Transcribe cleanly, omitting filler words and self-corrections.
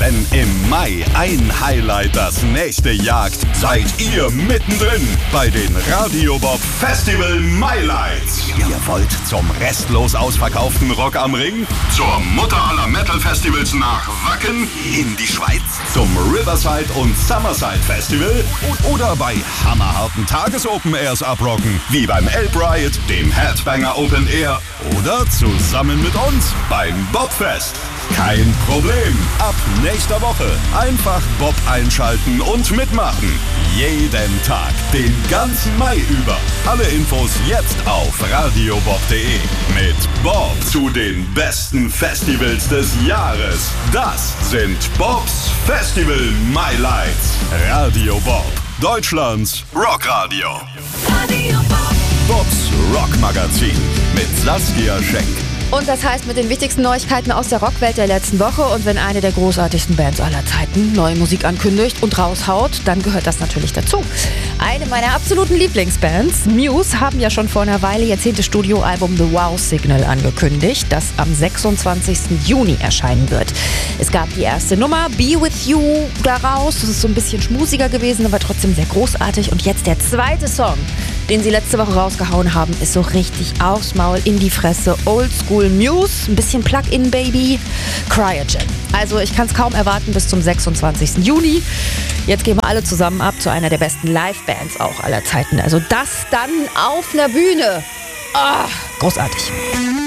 Wenn im Mai ein Highlight das nächste jagt, seid ihr mittendrin bei den Radio Bob Festival Mailights. Ihr wollt zum restlos ausverkauften Rock am Ring? Zur Mutter aller Metal-Festivals nach Wacken? In die Schweiz? Zum Riverside und Summerside Festival? Oder bei hammerharten Tages-Open-Airs abrocken, wie beim Elb Riot, dem Headbanger Open Air oder zusammen mit uns beim Bobfest? Kein Problem. Ab nächster Woche einfach Bob einschalten und mitmachen. Jeden Tag, den ganzen Mai über. Alle Infos jetzt auf radiobob.de. Mit Bob zu den besten Festivals des Jahres. Das sind Bobs Festival Mailights. Radio Bob, Deutschlands Rockradio. Radio Bob. Bobs Rockmagazin mit Saskia Schenk. Und das heißt mit den wichtigsten Neuigkeiten aus der Rockwelt der letzten Woche. Und wenn eine der großartigsten Bands aller Zeiten neue Musik ankündigt und raushaut, dann gehört das natürlich dazu. Eine meiner absoluten Lieblingsbands, Muse, haben ja schon vor einer Weile ihr 10. Studioalbum The Wow Signal angekündigt, das am 26. Juni erscheinen wird. Es gab die erste Nummer, Be With You, daraus. Das ist so ein bisschen schmusiger gewesen, aber trotzdem sehr großartig. Und jetzt der zweite Song, den sie letzte Woche rausgehauen haben, ist so richtig aufs Maul, in die Fresse, Oldschool Muse, ein bisschen Plug-in Baby, Cryogen. Also ich kann es kaum erwarten bis zum 26. Juni. Jetzt gehen wir alle zusammen ab zu einer der besten Live-Bands auch aller Zeiten. Also das dann auf einer Bühne. Großartig.